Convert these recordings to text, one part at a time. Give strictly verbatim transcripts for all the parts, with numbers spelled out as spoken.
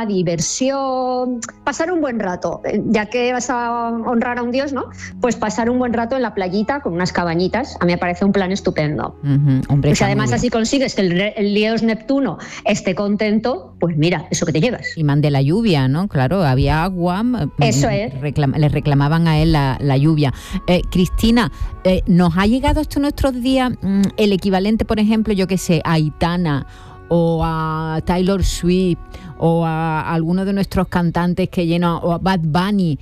comida, diversión, pasar un buen rato. Ya que vas a honrar a un dios, ¿no? Pues pasar un buen rato en la playita con unas cabañitas, a mí me parece un plan estupendo. Uh-huh. Hombre, pues además así consigues que el, el dios Neptuno esté contento, pues mira, eso que te llevas. Y mande la lluvia, ¿no? Claro, había agua. Eso es. Reclam- le reclamaban a él la, la lluvia. Eh, Cristina, eh, ¿nos ha llegado hasta nuestros días mmm, el equivalente, por ejemplo, yo qué sé, a Aitana o a Taylor Swift o a, a alguno de nuestros cantantes que llenan, o a Bad Bunny,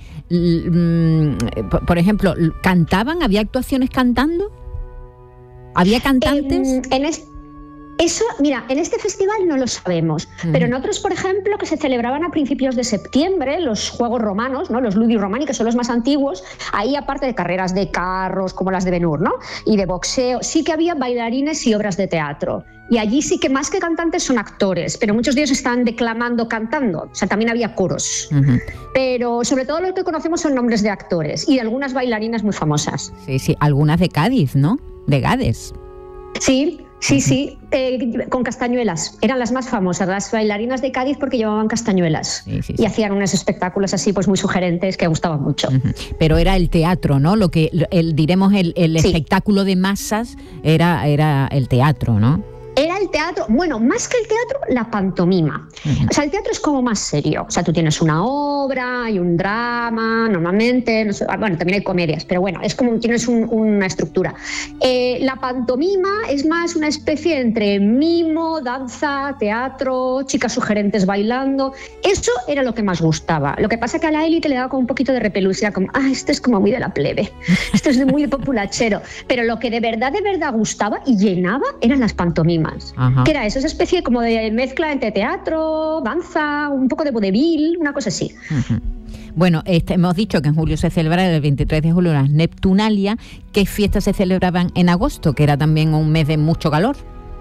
por, por ejemplo, ¿cantaban? ¿Había actuaciones cantando? ¿Había cantantes? En, en este Eso, mira, en este festival no lo sabemos, uh-huh. pero en otros, por ejemplo, que se celebraban a principios de septiembre, los Juegos Romanos, ¿no? Los Ludi Romani, que son los más antiguos, ahí aparte de carreras de carros como las de Ben-Hur, ¿no? Y de boxeo, sí que había bailarines y obras de teatro. Y allí sí que más que cantantes son actores, pero muchos de ellos están declamando, cantando, o sea, también había coros. Uh-huh. Pero sobre todo lo que conocemos son nombres de actores y de algunas bailarinas muy famosas. Sí, sí, algunas de Cádiz, ¿no? De Gades. Sí, sí, sí, eh, con castañuelas. Eran las más famosas, las bailarinas de Cádiz, porque llevaban castañuelas. Sí, sí, sí. Y hacían unos espectáculos así, pues muy sugerentes, que gustaban mucho. Uh-huh. Pero era el teatro, ¿no? Lo que, el, diremos, el, el sí. espectáculo de masas era, era el teatro, ¿no? Era el teatro, bueno, más que el teatro, la pantomima. Uh-huh. O sea, el teatro es como más serio. O sea, tú tienes una obra, hay un drama, normalmente, no sé, bueno, también hay comedias, pero bueno, es como tienes un, una estructura. Eh, la pantomima es más una especie entre mimo, danza, teatro, chicas sugerentes bailando. Eso era lo que más gustaba. Lo que pasa es que a la élite le daba como un poquito de repelús, era como, ah, esto es como muy de la plebe, esto es de muy populachero. Pero lo que de verdad, de verdad gustaba y llenaba eran las pantomimas. Ajá. Que era eso, esa especie como de mezcla entre teatro, danza, un poco de vodevil, una cosa así. Uh-huh. Bueno, este, hemos dicho que en julio se celebra el veintitrés de julio las Neptunalia. ¿Qué fiestas se celebraban en agosto, que era también un mes de mucho calor?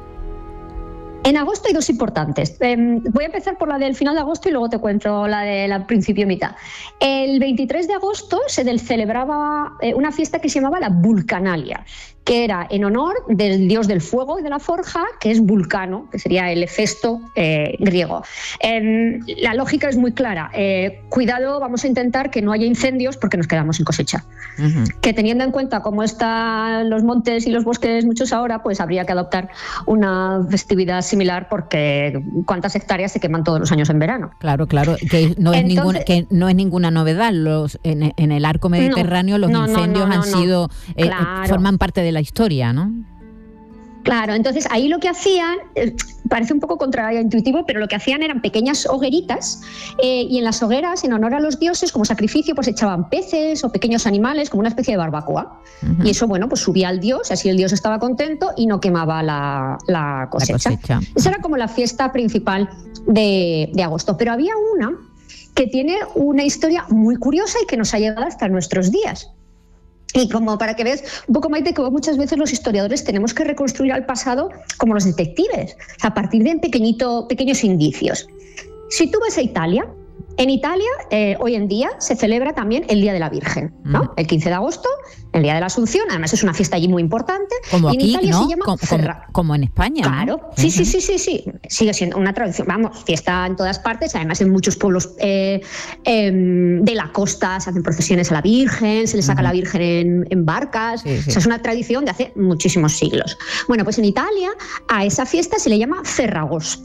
En agosto hay dos importantes. Eh, voy a empezar por la del final de agosto y luego te cuento la del principio y mitad. El veintitrés de agosto se celebraba eh, una fiesta que se llamaba la Vulcanalia, que era en honor del dios del fuego y de la forja, que es Vulcano, que sería el Hefesto eh, griego. Eh, la lógica es muy clara. Eh, cuidado, vamos a intentar que no haya incendios porque nos quedamos sin cosecha. Uh-huh. Que teniendo en cuenta cómo están los montes y los bosques muchos ahora, pues habría que adoptar una festividad similar, porque cuántas hectáreas se queman todos los años en verano. Claro, claro, que no es, Entonces, ninguna, que no es ninguna novedad. Los, en, en el arco mediterráneo no, los no, incendios no, no, no, han sido, no. Eh, claro. forman parte de la historia, ¿no? Claro, entonces ahí lo que hacían, eh, parece un poco contraintuitivo, pero lo que hacían eran pequeñas hogueritas eh, y en las hogueras, en honor a los dioses, como sacrificio, pues echaban peces o pequeños animales, como una especie de barbacoa. Uh-huh. Y eso, bueno, pues subía al dios, así el dios estaba contento y no quemaba la, la, cosecha. la cosecha. Esa era como la fiesta principal de, de agosto. Pero había una que tiene una historia muy curiosa y que nos ha llegado hasta nuestros días. Y como para que veas un poco, Maite, que muchas veces los historiadores tenemos que reconstruir al pasado como los detectives, a partir de pequeñito, pequeños indicios. Si tú vas a Italia, en Italia eh, hoy en día se celebra también el Día de la Virgen, ¿no? Mm. El quince de agosto, el Día de la Asunción, además es una fiesta allí muy importante. Como y en aquí, Italia ¿no? se llama como, Ferra. Como en España. Claro, ¿no? sí, uh-huh. sí, sí, sí, sí. Sigue siendo una tradición, vamos, fiesta en todas partes, además en muchos pueblos eh, eh, de la costa se hacen procesiones a la Virgen, se le saca uh-huh. a la Virgen en, en barcas, sí, sí. O sea, es una tradición de hace muchísimos siglos. Bueno, pues en Italia a esa fiesta se le llama Ferragosto.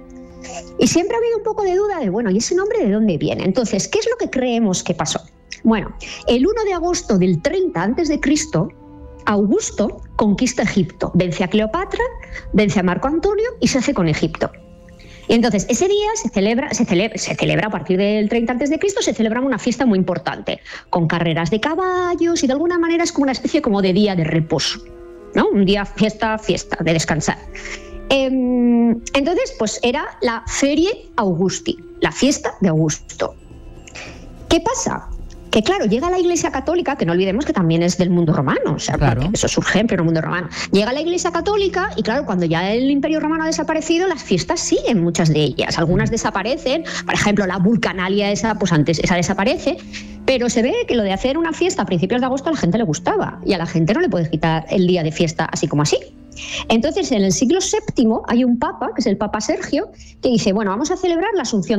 Y siempre ha habido un poco de duda de, bueno, ¿y ese nombre de dónde viene? Entonces, ¿qué es lo que creemos que pasó? Bueno, el uno de agosto del treinta antes de Cristo, Augusto conquista Egipto, vence a Cleopatra, vence a Marco Antonio y se hace con Egipto. Y entonces, ese día se celebra, se celebra, se celebra a partir del treinta antes de Cristo, se celebra una fiesta muy importante, con carreras de caballos y de alguna manera es como una especie como de día de reposo, ¿no? Un día fiesta, fiesta, de descansar. Entonces, pues era la Ferie Augusti, la fiesta de Augusto. ¿Qué pasa? Que claro, llega la Iglesia Católica, que no olvidemos que también es del mundo romano, o sea, claro. Eso surge en el mundo romano. Llega la Iglesia Católica y claro, cuando ya el Imperio Romano ha desaparecido, las fiestas siguen, muchas de ellas. Algunas desaparecen, por ejemplo, la Vulcanalia esa, pues antes esa desaparece, pero se ve que lo de hacer una fiesta a principios de agosto a la gente le gustaba y a la gente no le puedes quitar el día de fiesta así como así. Entonces, en el siglo séptimo hay un papa, que es el Papa Sergio, que dice, bueno, vamos a celebrar la Asunción